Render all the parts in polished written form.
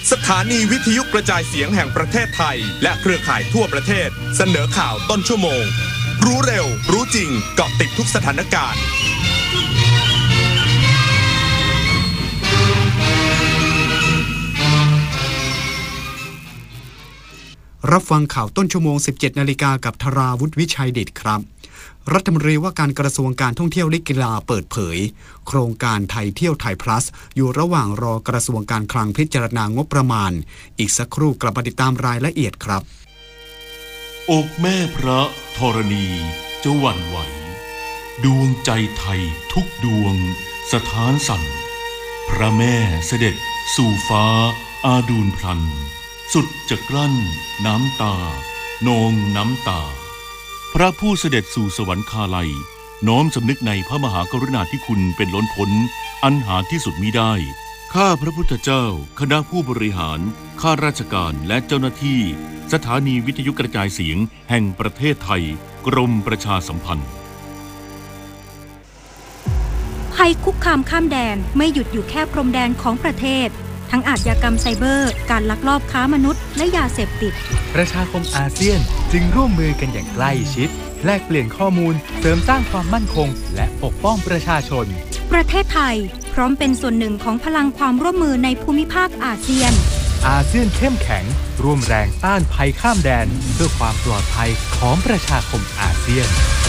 สถานีวิทยุกระจายเสียงแห่งประเทศไทยและเครือข่ายทั่วประเทศเสนอข่าวต้นชั่วโมงรู้เร็วรู้จริงเกาะติดทุกสถานการณ์รับฟังข่าวต้นชั่วโมง 17 นาฬิกากับธราวุฒิวิชัยเดชครับรัฐมนตรีว่าการกระทรวงการท่องเที่ยวและกีฬาเปิดเผยโครงการไทยเที่ยวไทย plus อยู่ระหว่างรอกระทรวงการคลังพิจารณางบประมาณอีกสักครู่กลับมาติดตามรายละเอียดครับอกแม่พระธรณีจะหวั่นไหวดวงใจไทยทุกดวงสถานสั่นพระแม่เสด็จสู่ฟ้าอาดูลพลันสุดจะกลั้นน้ำตานองน้ำตาพระผู้เสด็จสู่สวรรคาลัยน้อมสำนึกในพระมหากรุณาธิคุณเป็นล้นพ้นอันหาที่สุดมิได้ข้าพระพุทธเจ้าคณะผู้บริหารข้าราชการและเจ้าหน้าที่สถานีวิทยุกระจายเสียงแห่งประเทศไทยกรมประชาสัมพันธ์ภัยคุกคามข้ามแดนไม่หยุดอยู่แค่พรมแดนของประเทศทั้งอาชญากรรมไซเบอร์การลักลอบค้ามนุษย์และยาเสพติดประชาคมอาเซียนจึงร่วมมือกันอย่างใกล้ชิดแลกเปลี่ยนข้อมูลเสริมสร้างความมั่นคงและปกป้องประชาชนประเทศไทยพร้อมเป็นส่วนหนึ่งของพลังความร่วมมือในภูมิภาคอาเซียนอาเซียนเข้มแข็งร่วมแรงต้านภัยข้ามแดนเพื่อความปลอดภัยของประชาคมอาเซียน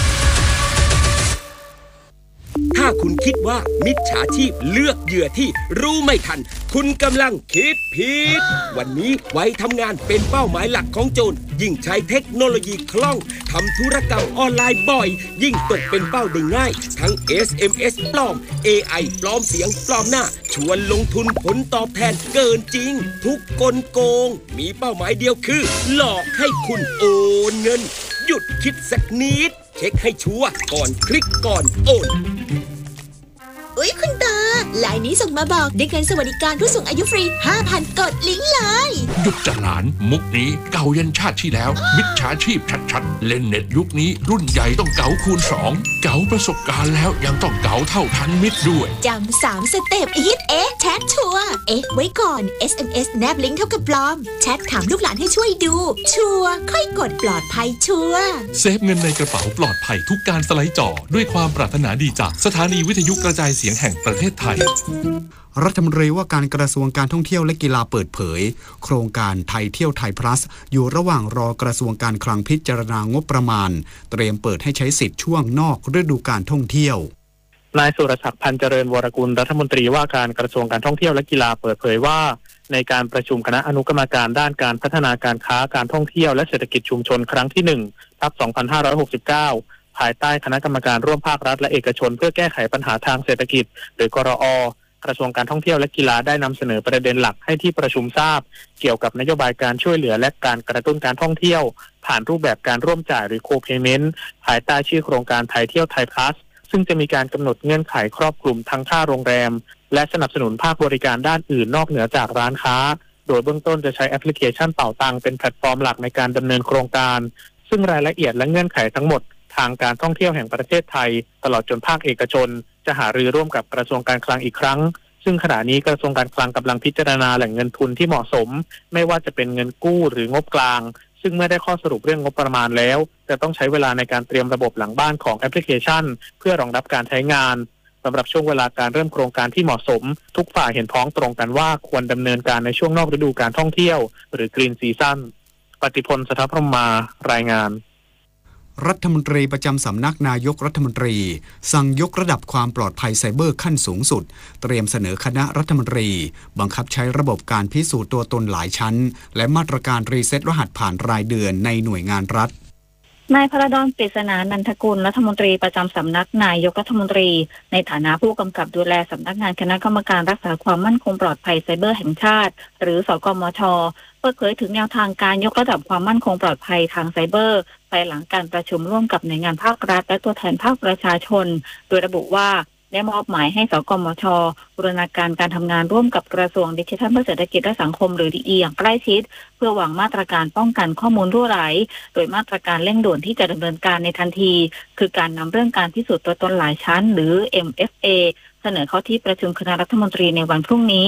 ถ้าคุณคิดว่ามิจฉาชีพเลือกเหยื่อที่รู้ไม่ทันคุณกำลังคิดผิดวันนี้ไว้ทำงานเป็นเป้าหมายหลักของโจรยิ่งใช้เทคโนโลยีคล่องทำธุรกรรมออนไลน์บ่อยยิ่งตกเป็นเป้าได้ง่ายทั้ง SMS ปลอม AI ปลอมเสียงปลอมหน้าชวนลงทุนผลตอบแทนเกินจริงทุกกลโกงมีเป้าหมายเดียวคือหลอกให้คุณโอนเงินหยุดคิดสักนิดเช็คให้ชัวร์ก่อนคลิกก่อนโอนอุ๊ยคุณตาไลน์นี้ส่งมาบอกได้เงินสวัสดิการผู้สูงอายุฟรี 5,000 กดลิงก์เลยหยุดจะหลานมุกนี้เก่ายันชาติที่แล้วมิจฉาชีพชัดๆเล่นเน็ตยุคนี้รุ่นใหญ่ต้องเก๋าคูณ2เก๋าประสบการณ์แล้วยังต้องเก๋าเท่าทันมิตรด้วยจำ3 สเต็ปฮิตแชทชัวร์ไว้ก่อน SMS แนบลิงก์เท่ากับปลอมแชทถามลูกหลานให้ช่วยดูชัวร์ค่อยกดปลอดภัยชัวร์เซฟเงินในกระเป๋าปลอดภัยทุกการสไลด์จอด้วยความปรารถนาดีจากสถานีวิทยุกระจายเสียงแห่งประเทศไทยรัฐมนตรีว่าการกระทรวงการท่องเที่ยวและกีฬาเปิดเผยโครงการไทยเที่ยวไทย plus อยู่ระหว่างรอกระทรวงการคลังพิจารณางบประมาณเตรียมเปิดให้ใช้สิทธิ์ช่วงนอกฤดูกาลท่องเที่ยวนายสุรศักดิ์พันธ์เจริญวรกุลรัฐมนตรีว่าการกระทรวงการท่องเที่ยวและกีฬาเปิดเผยว่าในการประชุมคณะอนุกรรมการด้านการพัฒนาการค้าการท่องเที่ยวและเศรษฐกิจชุมชนครั้งที่1ทับ2569ภายใต้คณะกรรมการร่วมภาครัฐและเอกชนเพื่อแก้ไขปัญหาทางเศรษฐกิจหรือกรอกระทรวงการท่องเที่ยวและกีฬาได้นำเสนอประเด็นหลักให้ที่ประชุมทราบเกี่ยวกับนโยบายการช่วยเหลือและการกระตุ้นการท่องเที่ยวผ่านรูปแบบการร่วมจ่ายหรือ Co-Payment ภายใต้ชื่อโครงการไทยเที่ยวไทย plus ซึ่งจะมีการกำหนดเงื่อนไขครอบคลุมทั้งค่าโรงแรมและสนับสนุนภาคบริการด้านอื่นนอกเหนือจากร้านค้าโดยเบื้องต้นจะใช้แอปพลิเคชันเป๋าตังเป็นแพลตฟอร์มหลักในการดำเนินโครงการซึ่งรายละเอียดและเงื่อนไขทั้งหมดทางการท่องเที่ยวแห่งประเทศไทยตลอดจนภาคเอกชนจะหารือร่วมกับกระทรวงการคลังอีกครั้งซึ่งขณะนี้กระทรวงการคลังกำลังพิจารณาแหล่งเงินทุนที่เหมาะสมไม่ว่าจะเป็นเงินกู้หรืองบกลางซึ่งเมื่อได้ข้อสรุปเรื่องงบประมาณแล้วจะต้องใช้เวลาในการเตรียมระบบหลังบ้านของแอปพลิเคชันเพื่อรองรับการใช้งานสำหรับช่วงเวลาการเริ่มโครงการที่เหมาะสมทุกฝ่ายเห็นพ้องตรงกันว่าควรดำเนินการในช่วงนอกฤดูการท่องเที่ยวหรือกรีนซีซั่นปฏิพล สถพรหมารายงานรัฐมนตรีประจำสำนักนายกรัฐมนตรีสั่งยกระดับความปลอดภัยไซเบอร์ขั้นสูงสุดเตรียมเสนอคณะรัฐมนตรีบังคับใช้ระบบการพิสูจน์ตัวตนหลายชั้นและมาตรการรีเซ็ตรหัสผ่านรายเดือนในหน่วยงานรัฐนายพระดอนปริศนานันทกุลรัฐมนตรีประจำสำนักนายกรัฐมนตรีในฐานะผู้กำกับดูแลสำนักงานคณะกรรมการรักษาความมั่นคงปลอดภัยไซเบอร์แห่งชาติหรือสกมช.เปิดเผยถึงแนวทางการยกระดับความมั่นคงปลอดภัยทางไซเบอร์ภายหลังการประชุมร่วมกับหน่วยงานภาครัฐและตัวแทนภาคประชาชนโดยระบุว่าได้มอบหมายให้สกมช.บูรณาการการทำงานร่วมกับกระทรวงดิจิทัลเพื่อเศรษฐกิจและสังคมหรือ DE อย่างใกล้ชิดเพื่อวางมาตรการป้องกันข้อมูลรั่วไหลโดยมาตรการเร่งด่วนที่จะดำเนินการในทันทีคือการนำเรื่องการพิสูจน์ตัวตนหลายชั้นหรือ MFA เสนอเข้าที่ประชุมคณะรัฐมนตรีในวันพรุ่งนี้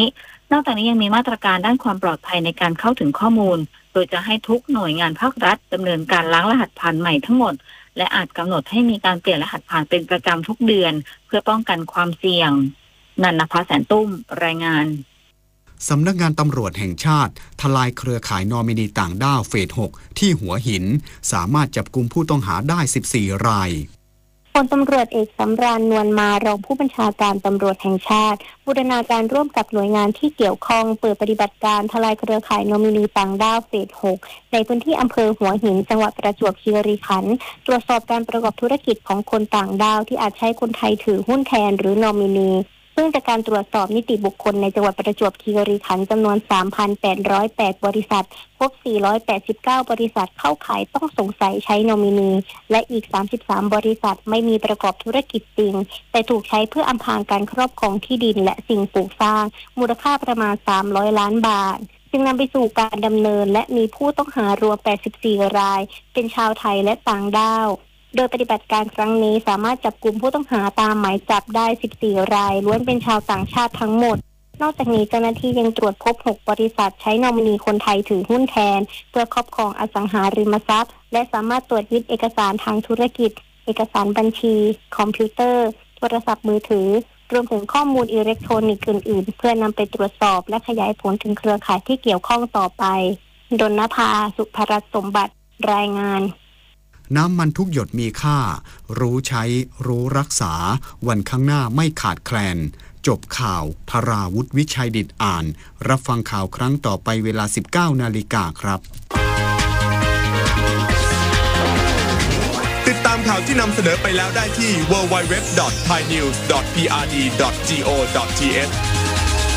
นอกจากนี้ยังมีมาตรการด้านความปลอดภัยในการเข้าถึงข้อมูลโดยจะให้ทุกหน่วยงานภาครัฐดำเนินการล้างรหัสผ่านใหม่ทั้งหมดและอาจกำหนดให้มีการเปลี่ยนรหัสผ่านเป็นประจำทุกเดือนเพื่อป้องกันความเสี่ยงนันนภาแสนตุ้มรายงานสำนักงานตำรวจแห่งชาติทลายเครือข่ายนอมินีต่างด้าวเฟส 6 ที่หัวหินสามารถจับกุมผู้ต้องหาได้14 รายพลตำรวจเอกสำราญนวลมารองผู้บัญชาการตำรวจแห่งชาติบูรณาการร่วมกับหน่วยงานที่เกี่ยวข้องเปิดปฏิบัติการทลายเครือข่ายนอมินีต่างด้าวเฟส 6 ในพื้นที่อำเภอหัวหินจังหวัดประจวบคีรีขันธ์ตรวจสอบการประกอบธุรกิจของคนต่างด้าวที่อาจใช้คนไทยถือหุ้นแทนหรือนอมินีซึ่งจากการตรวจสอบนิติบุคคลในจังหวัดประจวบคีรีขันธ์จำนวน 3,808 บริษัทพบ489 บริษัทเข้าขายต้องสงสัยใช้นอมินีและอีก33 บริษัทไม่มีประกอบธุรกิจจริงแต่ถูกใช้เพื่ออำพรางการครอบครองที่ดินและสิ่งปลูกสร้างมูลค่าประมาณ300 ล้านบาทจึงนำไปสู่การดำเนินและมีผู้ต้องหารวม84 รายเป็นชาวไทยและต่างด้าวโดยปฏิบัติการครั้งนี้สามารถจับกลุ่มผู้ต้องหาตามหมายจับได้14 รายล้วนเป็นชาวต่างชาติทั้งหมดนอกจากนี้เจ้าหน้าที่ยังตรวจพบ6 บริษัทใช้นอมินีคนไทยถือหุ้นแทนเพื่อครอบครองอสังหาริมทรัพย์และสามารถตรวจยึดเอกสารทางธุรกิจเอกสารบัญชีคอมพิวเตอร์โทรศัพท์มือถือรวมถึงข้อมูลอิเล็กทรอนิกส์อื่นๆเพื่อนำไปตรวจสอบและขยายผลถึงเครือข่ายที่เกี่ยวข้องต่อไปดลนภาสุภรัตน์สมบัติรายงานน้ำมันทุกหยดมีค่ารู้ใช้รู้รักษาวันข้างหน้าไม่ขาดแคลนจบข่าวธราวุฒิวิชัยดิตอ่านรับฟังข่าวครั้งต่อไปเวลา 19 นาฬิกาครับติดตามข่าวที่นำเสนอไปแล้วได้ที่ www.thainews.prd.go.th